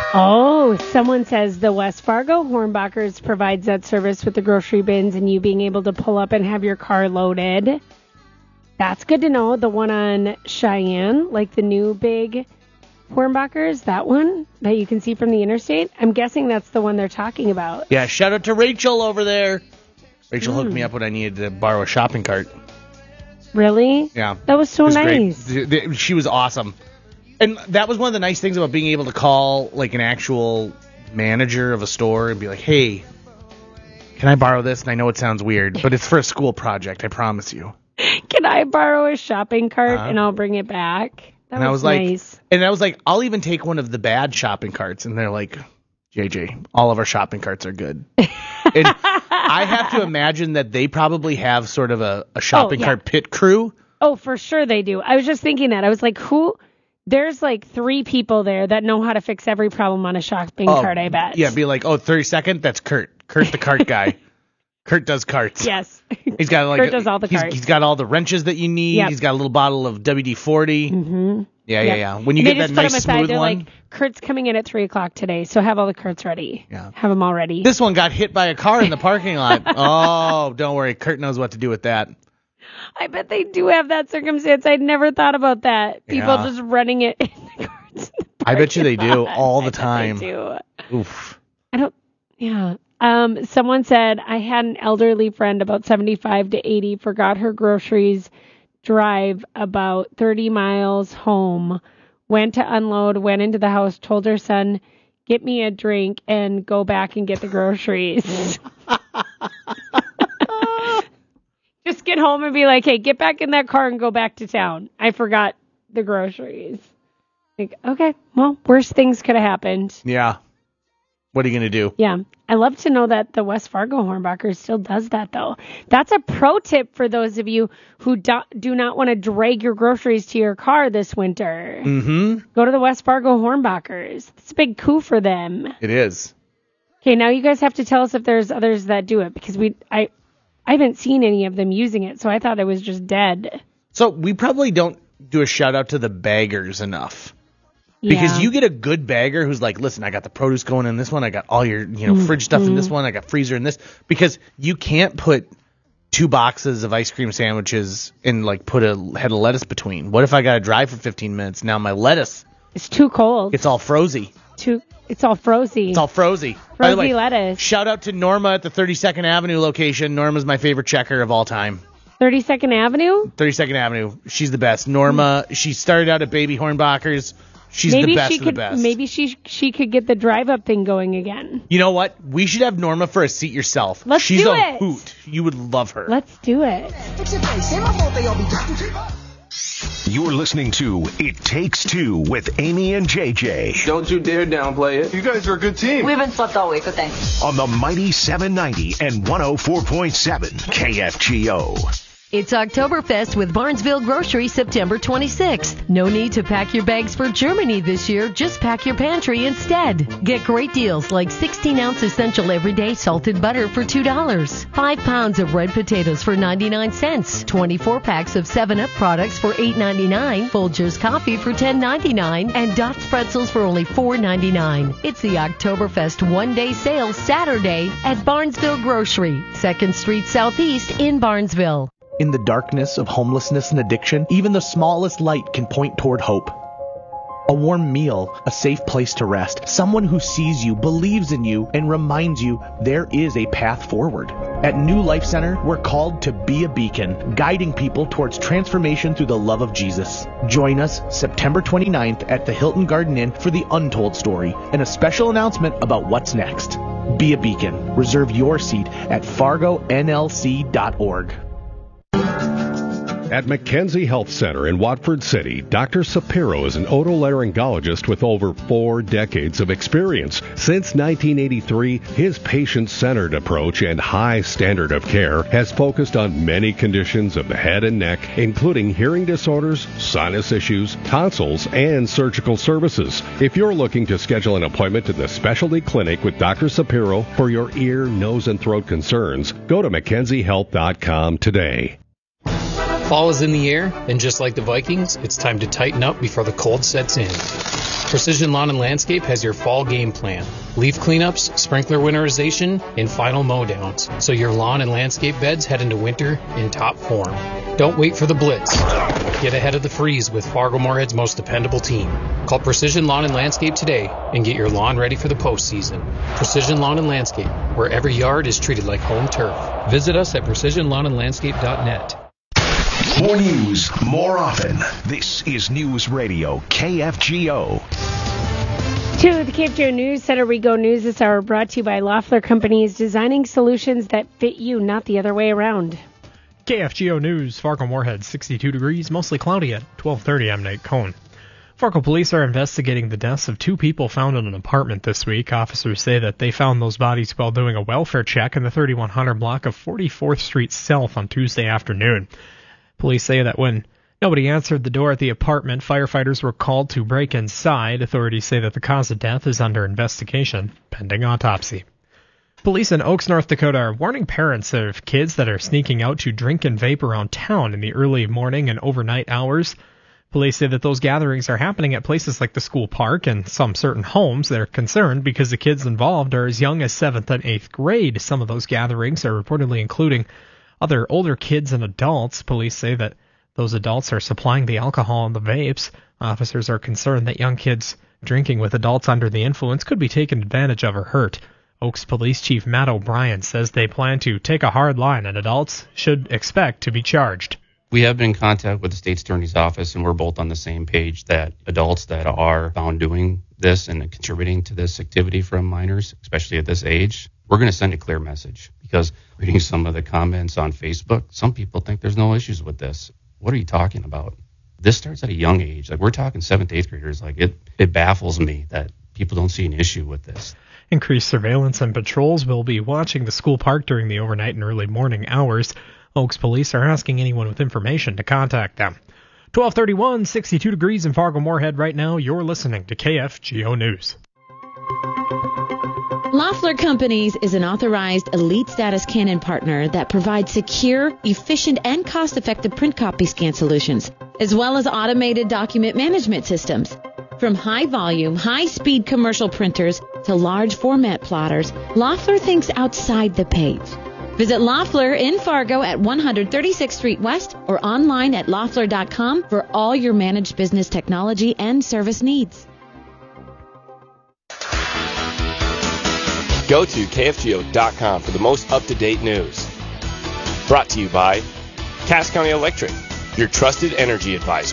Oh, someone says the West Fargo Hornbachers provides that service with the grocery bins and you being able to pull up and have your car loaded. That's good to know. The one on Cheyenne, like the new big Hornbachers, that one that you can see from the interstate, I'm guessing that's the one they're talking about. Yeah, shout out to Rachel over there. Rachel hooked me up when I needed to borrow a shopping cart. Really? Yeah. That was so nice. Great. She was awesome. And that was one of the nice things about being able to call like an actual manager of a store and be like, hey, can I borrow this? And I know it sounds weird, but it's for a school project, I promise you. Can I borrow a shopping cart and I'll bring it back? That was nice. And I was like, I'll even take one of the bad shopping carts. And they're like, JJ, all of our shopping carts are good. And I have to imagine that they probably have sort of a shopping cart pit crew. Oh, for sure they do. I was just thinking that. I was like, who? There's like 3 people there that know how to fix every problem on a shopping cart, I bet. Yeah, be like, 30-second, that's Kurt. Kurt's the cart guy. Kurt does carts. Yes. He's got like Kurt does all the carts. He's got all the wrenches that you need. Yep. He's got a little bottle of WD-40. Mm-hmm. Yeah. When you get that nice smooth one. Like, Kurt's coming in at 3 o'clock today, so have all the carts ready. Yeah. Have them all ready. This one got hit by a car in the parking lot. Oh, don't worry. Kurt knows what to do with that. I bet they do have that circumstance. I'd never thought about that. People just running it in the carts. I bet you they do all the time. They do. Oof. Someone said, I had an elderly friend about 75 to 80, forgot her groceries, drive about 30 miles home, went to unload, went into the house, told her son, get me a drink and go back and get the groceries. Just get home and be like, hey, get back in that car and go back to town. I forgot the groceries. Like, okay, well, worse things could have happened. Yeah. What are you going to do? Yeah. I love to know that the West Fargo Hornbachers still does that, though. That's a pro tip for those of you who do not want to drag your groceries to your car this winter. Mm-hmm. Go to the West Fargo Hornbachers. It's a big coup for them. It is. Okay, now you guys have to tell us if there's others that do it, because I haven't seen any of them using it, so I thought it was just dead. So we probably don't do a shout-out to the baggers enough. Because you get a good bagger who's like, listen, I got the produce going in this one. I got all your fridge stuff in this one. I got freezer in this. Because you can't put 2 boxes of ice cream sandwiches and like put a head of lettuce between. What if I got to drive for 15 minutes? Now my lettuce. It's too cold. It's all frozy. It's all frozy. It's all frozy. By the way, lettuce. Shout out to Norma at the 32nd Avenue location. Norma's my favorite checker of all time. 32nd Avenue? 32nd Avenue. She's the best. Norma, she started out at Baby Hornbachers. She's the best of the best. Maybe she could get the drive-up thing going again. You know what? We should have Norma for a seat yourself. She's do a it. hoot. You would love her. Let's do it. You're listening to It Takes Two with Amy and JJ. Don't you dare downplay it. You guys are a good team. We haven't slept all week, but thanks. On the mighty 790 and 104.7 KFGO. It's Oktoberfest with Barnesville Grocery September 26th. No need to pack your bags for Germany this year. Just pack your pantry instead. Get great deals like 16-ounce Essential Everyday Salted Butter for $2, 5 pounds of red potatoes for 99 cents, 24 packs of 7-Up products for $8.99, Folgers coffee for $10.99, and Dots pretzels for only $4.99. It's the Oktoberfest one-day sale Saturday at Barnesville Grocery, 2nd Street Southeast in Barnesville. In the darkness of homelessness and addiction, even the smallest light can point toward hope. A warm meal, a safe place to rest, someone who sees you, believes in you, and reminds you there is a path forward. At New Life Center, we're called to be a beacon, guiding people towards transformation through the love of Jesus. Join us September 29th at the Hilton Garden Inn for the Untold Story and a special announcement about what's next. Be a beacon. Reserve your seat at fargonlc.org. At McKenzie Health Center in Watford City, Dr. Sapiro is an otolaryngologist with over 4 decades of experience. Since 1983, his patient-centered approach and high standard of care has focused on many conditions of the head and neck, including hearing disorders, sinus issues, tonsils, and surgical services. If you're looking to schedule an appointment in the specialty clinic with Dr. Sapiro for your ear, nose, and throat concerns, go to McKenzieHealth.com today. Fall is in the air, and just like the Vikings, it's time to tighten up before the cold sets in. Precision Lawn and Landscape has your fall game plan. Leaf cleanups, sprinkler winterization, and final mow-downs, so your lawn and landscape beds head into winter in top form. Don't wait for the blitz. Get ahead of the freeze with Fargo-Moorhead's most dependable team. Call Precision Lawn and Landscape today and get your lawn ready for the postseason. Precision Lawn and Landscape, where every yard is treated like home turf. Visit us at precisionlawnandlandscape.net. More news, more often. This is News Radio KFGO. To the KFGO News Center we go. News this hour brought to you by Loeffler Companies, designing solutions that fit you, not the other way around. KFGO News, Fargo-Moorhead, 62 degrees, mostly cloudy at 12:30. I'm Nate Cohn. Fargo police are investigating the deaths of 2 people found in an apartment this week. Officers say that they found those bodies while doing a welfare check in the 3100 block of 44th Street South on Tuesday afternoon. Police say that when nobody answered the door at the apartment, firefighters were called to break inside. Authorities say that the cause of death is under investigation, pending autopsy. Police in Oaks, North Dakota are warning parents of kids that are sneaking out to drink and vape around town in the early morning and overnight hours. Police say that those gatherings are happening at places like the school park and some certain homes. They're concerned because the kids involved are as young as 7th and 8th grade. Some of those gatherings are reportedly including other older kids and adults. Police say that those adults are supplying the alcohol and the vapes. Officers are concerned that young kids drinking with adults under the influence could be taken advantage of or hurt. Oaks Police Chief Matt O'Brien says they plan to take a hard line and adults should expect to be charged. We have been in contact with the State's Attorney's Office, and we're both on the same page that adults that are found doing this and contributing to this activity from minors, especially at this age, we're going to send a clear message. Because reading some of the comments on Facebook, some people think there's no issues with this. What are you talking about? This starts at a young age. Like, we're talking 7th, 8th graders. Like, it baffles me that people don't see an issue with this. Increased surveillance and patrols will be watching the school park during the overnight and early morning hours. Oaks police are asking anyone with information to contact them. 12:31, 62 degrees in Fargo-Moorhead right now. You're listening to KFGO News. Loeffler Companies is an authorized elite status Canon partner that provides secure, efficient, and cost-effective print copy scan solutions, as well as automated document management systems. From high-volume, high-speed commercial printers to large format plotters, Loeffler thinks outside the page. Visit Loeffler in Fargo at 136th Street West or online at loeffler.com for all your managed business technology and service needs. Go to KFGO.com for the most up-to-date news. Brought to you by Cass County Electric, your trusted energy advisor.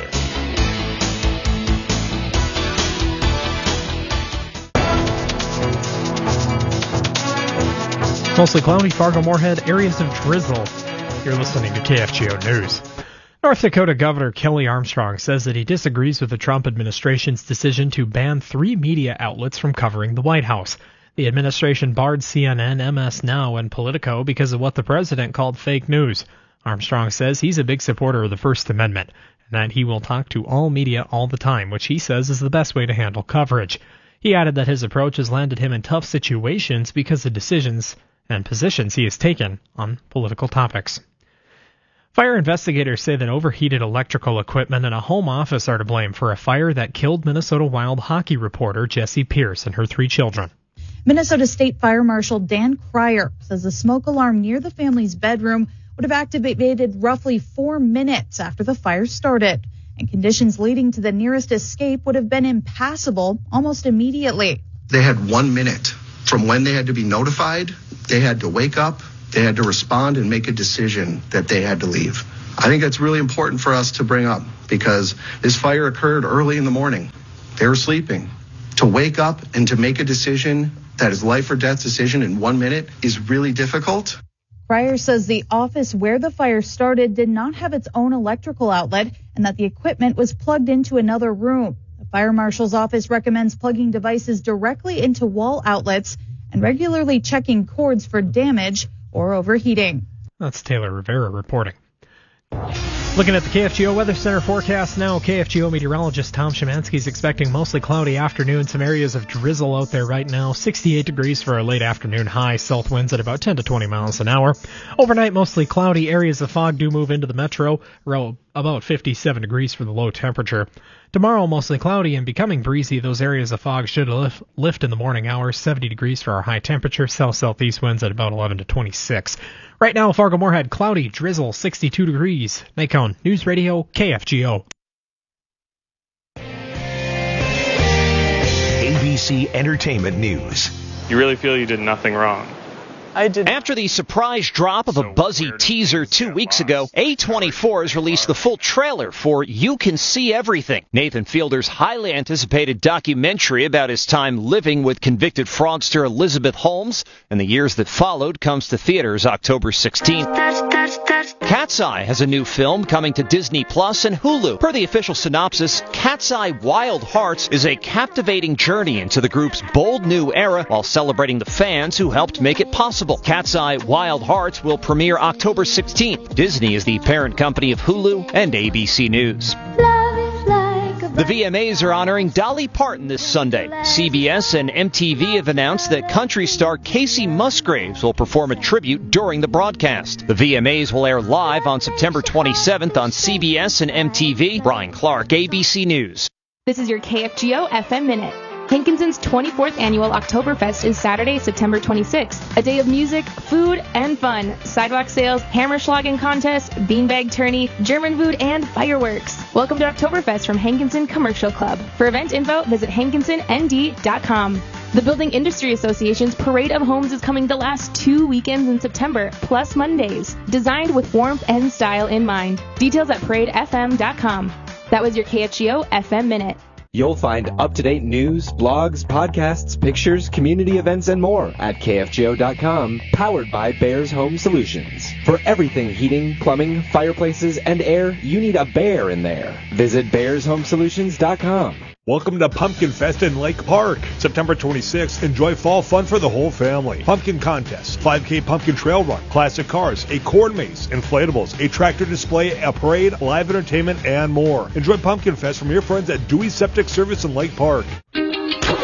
Mostly cloudy, Fargo-Moorhead, areas of drizzle. You're listening to KFGO News. North Dakota Governor Kelly Armstrong says that he disagrees with the Trump administration's decision to ban 3 media outlets from covering the White House. The administration barred CNN, MS Now, and Politico because of what the president called fake news. Armstrong says he's a big supporter of the First Amendment and that he will talk to all media all the time, which he says is the best way to handle coverage. He added that his approach has landed him in tough situations because of decisions and positions he has taken on political topics. Fire investigators say that overheated electrical equipment in a home office are to blame for a fire that killed Minnesota Wild hockey reporter Jessie Pierce and her 3 children. Minnesota State Fire Marshal Dan Cryer says the smoke alarm near the family's bedroom would have activated roughly 4 minutes after the fire started, and conditions leading to the nearest escape would have been impassable almost immediately. They had 1 minute from when they had to be notified. They had to wake up, they had to respond and make a decision that they had to leave. I think that's really important for us to bring up because this fire occurred early in the morning. They were sleeping. To wake up and to make a decision that is life or death decision in 1 minute is really difficult. Cryer says the office where the fire started did not have its own electrical outlet and that the equipment was plugged into another room. The fire marshal's office recommends plugging devices directly into wall outlets and regularly checking cords for damage or overheating. That's Taylor Rivera reporting. Looking at the KFGO Weather Center forecast now, KFGO meteorologist Tom Szymanski is expecting mostly cloudy afternoon, some areas of drizzle out there right now. 68 degrees for a late afternoon high, south winds at about 10 to 20 miles an hour. Overnight, mostly cloudy, areas of fog do move into the metro. about 57 degrees for the low temperature. Tomorrow, mostly cloudy and becoming breezy. Those areas of fog should lift in the morning hours. 70 degrees for our high temperature. South-southeast winds at about 11 to 26. Right now, Fargo-Moorhead, cloudy, drizzle, 62 degrees. Night Cone, News Radio, KFGO. ABC Entertainment News. You really feel you did nothing wrong? I did. After the surprise drop of a buzzy teaser 2 weeks ago, A24 has released the full trailer for You Can See Everything, Nathan Fielder's highly anticipated documentary about his time living with convicted fraudster Elizabeth Holmes, and the years that followed comes to theaters October 16th. Cat's Eye has a new film coming to Disney Plus and Hulu. Per the official synopsis, Cat's Eye Wild Hearts is a captivating journey into the group's bold new era while celebrating the fans who helped make it possible. Cat's Eye Wild Hearts will premiere October 16th. Disney is the parent company of Hulu and ABC News. The VMAs are honoring Dolly Parton this Sunday. CBS and MTV have announced that country star Casey Musgraves will perform a tribute during the broadcast. The VMAs will air live on September 27th on CBS and MTV. Brian Clark, ABC News. This is your KFGO FM Minute. Hankinson's 24th annual Oktoberfest is Saturday, September 26th. A day of music, food, and fun. Sidewalk sales, Hammerschlagen contest, beanbag tourney, German food, and fireworks. Welcome to Oktoberfest from Hankinson Commercial Club. For event info, visit hankinsonnd.com. The Building Industry Association's Parade of Homes is coming the last 2 weekends in September, plus Mondays. Designed with warmth and style in mind. Details at paradefm.com. That was your KFGO FM Minute. You'll find up-to-date news, blogs, podcasts, pictures, community events, and more at KFGO.com, powered by Bears Home Solutions. For everything heating, plumbing, fireplaces, and air, you need a bear in there. Visit BearsHomeSolutions.com. Welcome to Pumpkin Fest in Lake Park. September 26th, enjoy fall fun for the whole family. Pumpkin contests, 5K pumpkin trail run, classic cars, a corn maze, inflatables, a tractor display, a parade, live entertainment, and more. Enjoy Pumpkin Fest from your friends at Dewey Septic Service in Lake Park.